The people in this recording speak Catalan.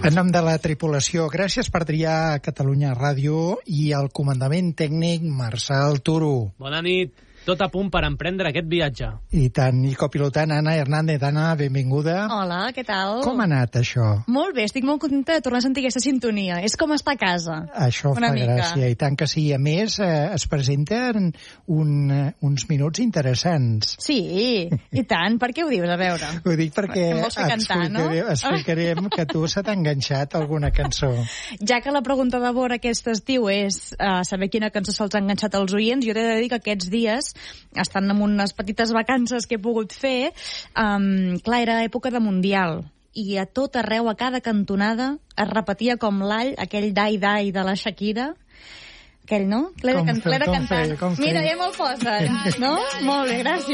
En nom de la tripulació, gràcies per triar a Catalunya Ràdio i al comandament tècnic Marçal Turo. Bona nit. Tot a punt per emprendre aquest viatge. I tant, i copilotant Anna Hernández. Anna, benvinguda. Hola, què tal? Com ha anat això? Molt bé, estic molt contenta de tornar a sentir aquesta sintonia. És com estar a casa. Això fa gràcia, i tant que sí. A més, es presenten uns minuts interessants. Sí, i tant. Per què ho dius? A veure. Ho dic perquè explicarem que tu se t'ha enganxat alguna cançó. Ja que la pregunta de vora aquest estiu és saber quina cançó se'ls ha enganxat als oients, jo t'he de dir que aquests dies, estant en unes petites vacances que he pogut fer, clar, era època de Mundial, i a tot arreu, a cada cantonada, es repetia com l'all, aquell dai-dai de la Shakira, aquell, no? Ple de cantant. Mira, ja me'l posen, no? Molt bé, gràcies.